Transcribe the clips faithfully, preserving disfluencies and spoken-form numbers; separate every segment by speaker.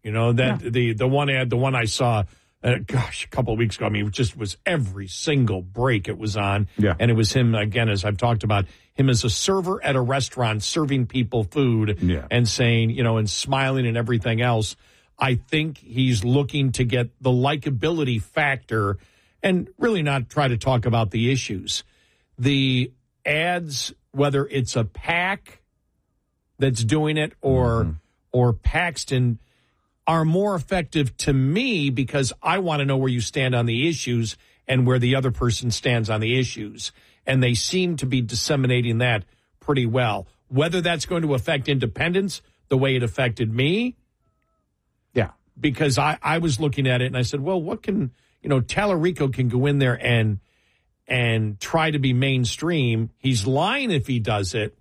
Speaker 1: You know, that
Speaker 2: Yeah.
Speaker 1: the, the one ad, the one I saw, uh, gosh, a couple of weeks ago, I mean, it just was every single break it was on.
Speaker 2: Yeah.
Speaker 1: And it was him, again, as I've talked about, him as a server at a restaurant serving people food
Speaker 2: Yeah.
Speaker 1: and saying, you know, and smiling and everything else. I think he's looking to get the likability factor and really not try to talk about the issues. The ads, whether it's a PAC that's doing it or mm-hmm. or Paxton, are more effective to me because I want to know where you stand on the issues and where the other person stands on the issues. And they seem to be disseminating that pretty well. Whether that's going to affect independents the way it affected me,
Speaker 2: yeah,
Speaker 1: because I, I was looking at it and I said, well, what can, you know, Tallarico can go in there and and try to be mainstream. He's lying if he does it.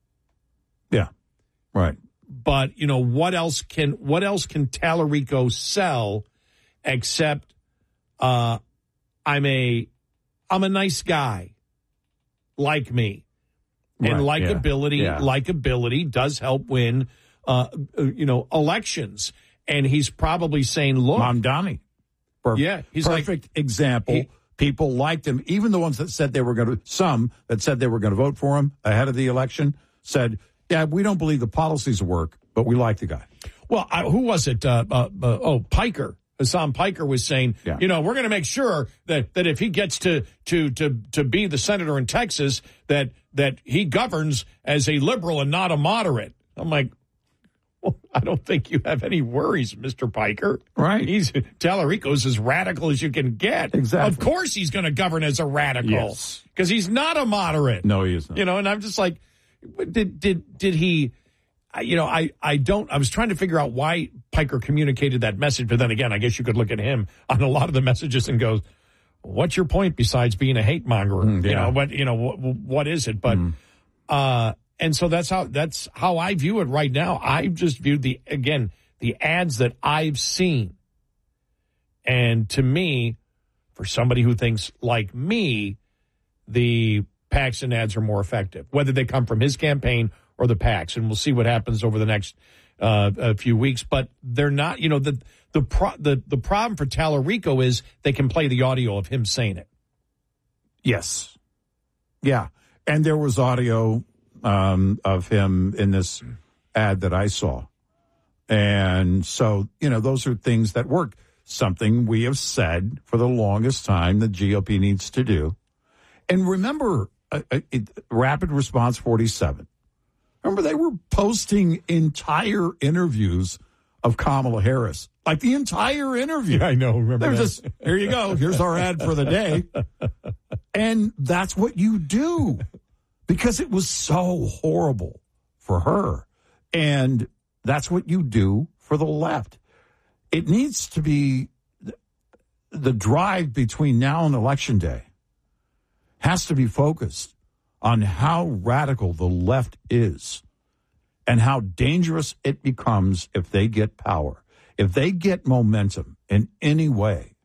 Speaker 2: Yeah, right.
Speaker 1: But, you know, what else can what else can Tallarico sell except uh, I'm a I'm a nice guy like me. And
Speaker 2: right,
Speaker 1: likability
Speaker 2: yeah, yeah.
Speaker 1: likability does help win uh, you know, elections. And he's probably saying, look,
Speaker 2: Mamdani. Per-
Speaker 1: yeah, he's
Speaker 2: perfect
Speaker 1: like,
Speaker 2: example.
Speaker 1: He,
Speaker 2: People liked him, even the ones that said they were going to, some that said they were going to vote for him ahead of the election said, yeah, we don't believe the policies work, but we like the guy.
Speaker 1: Well, I, who was it? Uh, uh, uh, oh, Piker. Hassan Piker was saying,
Speaker 2: yeah.
Speaker 1: you know, we're going to make sure that, that if he gets to, to, to, to be the senator in Texas, that, that he governs as a liberal and not a moderate. I'm like, well, I don't think you have any worries, Mister Piker.
Speaker 2: Right.
Speaker 1: He's Tallarico's as radical as you can get.
Speaker 2: Exactly.
Speaker 1: Of course he's going to govern as a radical.
Speaker 2: Yes.
Speaker 1: Because he's not a moderate.
Speaker 2: No, he isn't.
Speaker 1: You know, and I'm just like, did did did he, you know, I, I don't, I was trying to figure out why Piker communicated that message. But then again, I guess you could look at him on a lot of the messages and go, what's your point besides being a hate monger?
Speaker 2: Mm, yeah.
Speaker 1: You know, but, you know, what, what is it? But, mm. uh, And so that's how that's how I view it right now. I've just viewed the again the ads that I've seen, and to me, for somebody who thinks like me, the Paxton ads are more effective, whether they come from his campaign or the PACs, and we'll see what happens over the next uh, a few weeks. But they're not, you know, the the pro, the the problem for Tallarico is they can play the audio of him saying it.
Speaker 2: Yes, yeah, and there was audio. Um, of him in this ad that I saw. And so, you know, those are things that work. Something we have said for the longest time the G O P needs to do. And remember, uh, uh, it, Rapid Response forty-seven. Remember, they were posting entire interviews of Kamala Harris. Like the entire interview.
Speaker 1: Yeah, I know. Remember
Speaker 2: They're
Speaker 1: that.
Speaker 2: just, here you go. Here's our ad for the day. And that's what you do. Because it was so horrible for her. And that's what you do for the left. It needs to be the drive between now and Election Day has to be focused on how radical the left is and how dangerous it becomes if they get power. If they get momentum in any way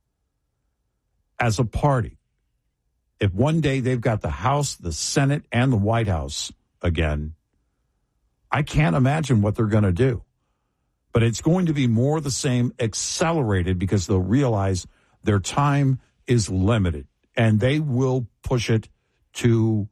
Speaker 2: as a party. If one day they've got the House, the Senate, and the White House again, I can't imagine what they're going to do. But it's going to be more the same, accelerated, because they'll realize their time is limited. And they will push it to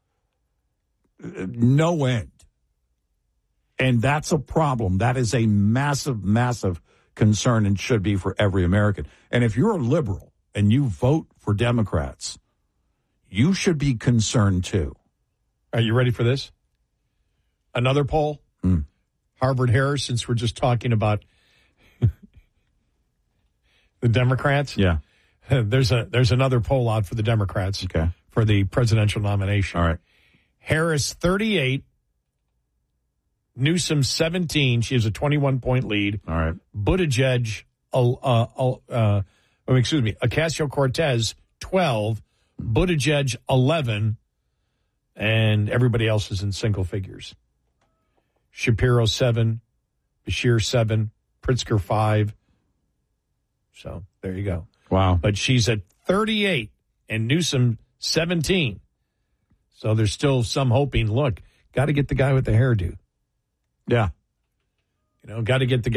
Speaker 2: no end. And that's a problem. That is a massive, massive concern and should be for every American. And if you're a liberal and you vote for Democrats, you should be concerned, too.
Speaker 1: Are you ready for this? Another poll?
Speaker 2: Mm.
Speaker 1: Harvard Harris, since we're just talking about the Democrats.
Speaker 2: Yeah.
Speaker 1: There's a there's another poll out for the Democrats.
Speaker 2: Okay.
Speaker 1: For the presidential nomination.
Speaker 2: All right.
Speaker 1: Harris, thirty-eight. Newsom, seventeen. She has a twenty-one point lead.
Speaker 2: All right.
Speaker 1: Buttigieg, uh, uh, uh, oh, excuse me, Ocasio-Cortez, twelve. Buttigieg, eleven, and everybody else is in single figures. Shapiro, seven, Bashir, seven, Pritzker, five. So there you go.
Speaker 2: Wow.
Speaker 1: But she's at thirty-eight, and Newsom, seventeen. So there's still some hoping. Look, got to get the guy with the hairdo.
Speaker 2: Yeah.
Speaker 1: You know, got to get the guy.